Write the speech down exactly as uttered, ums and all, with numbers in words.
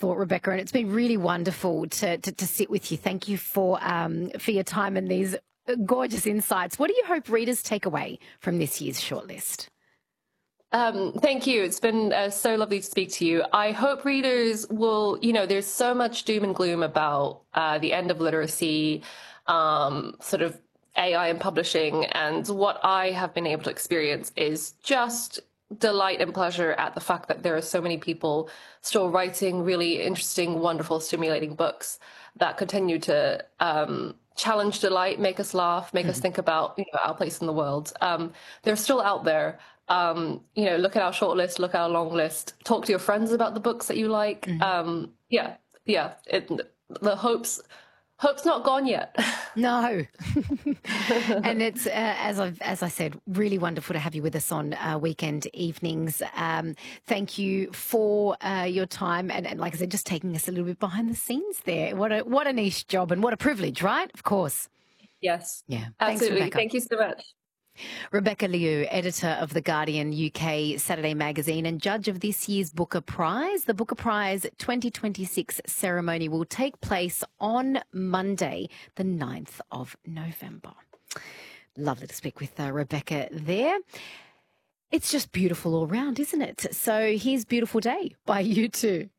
thought, Rebecca, and it's been really wonderful to to, to sit with you. Thank you for um, for your time and these gorgeous insights. What do you hope readers take away from this year's shortlist? Um, thank you. It's been uh, so lovely to speak to you. I hope readers will, you know, there's so much doom and gloom about uh, the end of literacy, um, sort of A I and publishing. And what I have been able to experience is just delight and pleasure at the fact that there are so many people still writing really interesting, wonderful, stimulating books that continue to um, challenge, delight, make us laugh, make mm-hmm. us think about, you know, our place in the world. Um, they're still out there. Um, you know, look at our short list, look at our long list, talk to your friends about the books that you like. Mm-hmm. Um, yeah, yeah. It, the hope's, hope's not gone yet. No. And it's, uh, as I've, as I said, really wonderful to have you with us on uh, weekend evenings. Um, thank you for uh, your time. And, and like I said, just taking us a little bit behind the scenes there. What a, what a niche job and what a privilege, right? Of course. Yes. Yeah. Absolutely. Thanks, Thank you so much. Rebecca Liu, editor of The Guardian U K Saturday magazine and judge of this year's Booker Prize. The Booker Prize twenty twenty-six ceremony will take place on Monday, the ninth of November. Lovely to speak with uh, Rebecca there. It's just beautiful all round, isn't it? So here's Beautiful Day by U two.